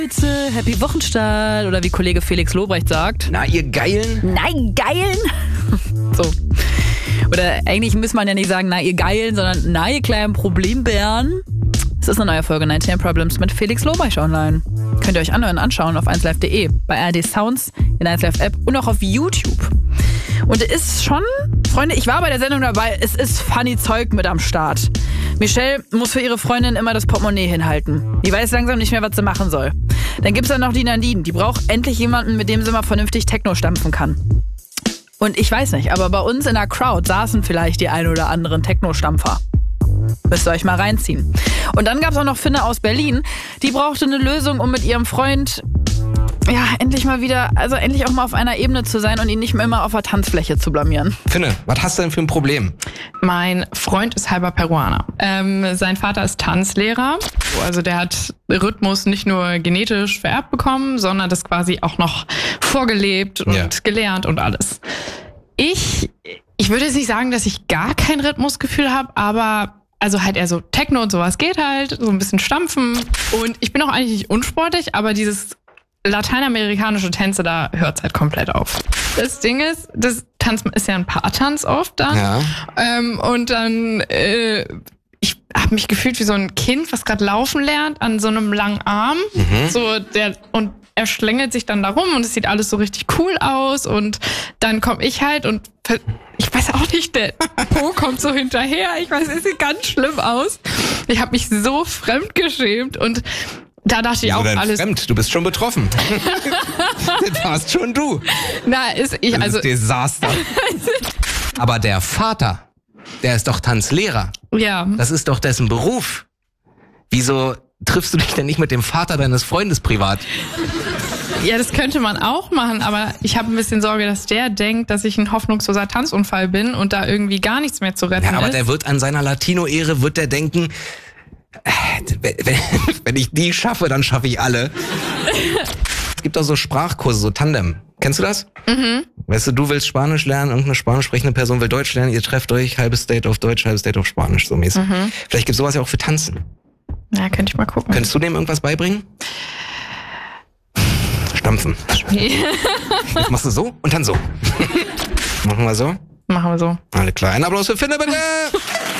Happy Wochenstart oder wie Kollege Felix Lobrecht sagt. Na, ihr Geilen? Nein, Geilen! So. Oder eigentlich muss man ja nicht sagen, na ihr Geilen, sondern na ihr kleinen Problembären. Es ist eine neue Folge 19 Problems mit Felix Lobrecht online. Könnt ihr euch anhören, anschauen auf 1live.de, bei ARD Sounds, in 1Live App und auch auf YouTube. Und es ist schon, Freunde, ich war bei der Sendung dabei, es ist funny Zeug mit am Start. Michelle muss für ihre Freundin immer das Portemonnaie hinhalten. Die weiß langsam nicht mehr, was sie machen soll. Dann gibt's dann noch die Nadine, die braucht endlich jemanden, mit dem sie mal vernünftig Techno stampfen kann. Und ich weiß nicht, aber bei uns in der Crowd saßen vielleicht die ein oder anderen Techno-Stampfer. Müsst ihr euch mal reinziehen. Und dann gab's auch noch Finne aus Berlin, die brauchte eine Lösung, um mit ihrem Freund endlich auch mal auf einer Ebene zu sein und ihn nicht mehr immer auf der Tanzfläche zu blamieren. Finne, was hast du denn für ein Problem? Mein Freund ist halber Peruaner. Sein Vater ist Tanzlehrer. Also der hat Rhythmus nicht nur genetisch vererbt bekommen, sondern das quasi auch noch vorgelebt und gelernt und alles. Ich würde jetzt nicht sagen, dass ich gar kein Rhythmusgefühl habe, aber also halt eher so Techno und sowas geht halt, so ein bisschen stampfen. Und ich bin auch eigentlich nicht unsportlich, aber dieses lateinamerikanische Tänze, da hört's halt komplett auf. Das Ding ist, das Tanzen ist ja ein Paartanz oft dann. Ja. Und dann, ich habe mich gefühlt wie so ein Kind, was gerade laufen lernt, an so einem langen Arm. Und er schlängelt sich dann da rum und es sieht alles so richtig cool aus. Und dann komme ich halt und ich weiß auch nicht, der Po kommt so hinterher. Ich weiß, es sieht ganz schlimm aus. Ich habe mich so fremdgeschämt und da dachte ich auch alles. Fremd? Du bist schon betroffen. Das warst schon du. Das ist Desaster. Aber der Vater, der ist doch Tanzlehrer. Ja. Das ist doch dessen Beruf. Wieso triffst du dich denn nicht mit dem Vater deines Freundes privat? Ja, das könnte man auch machen, aber ich habe ein bisschen Sorge, dass der denkt, dass ich ein hoffnungsloser Tanzunfall bin und da irgendwie gar nichts mehr zu retten ist. Ja, aber der wird an seiner Latino-Ehre, wird der denken, wenn ich die schaffe, dann schaffe ich alle. Es gibt auch so Sprachkurse, so Tandem. Kennst du das? Mhm. Weißt du willst Spanisch lernen, irgendeine spanisch sprechende Person will Deutsch lernen, ihr trefft euch, halbes Date auf Deutsch, halbes Date auf Spanisch, so mäßig. Mhm. Vielleicht gibt's sowas ja auch für Tanzen. Ja, könnte ich mal gucken. Könntest du dem irgendwas beibringen? Stampfen. Jetzt machst du so und dann so. Machen wir so? Machen wir so. Alle klar. Ein Applaus für Finne, bitte!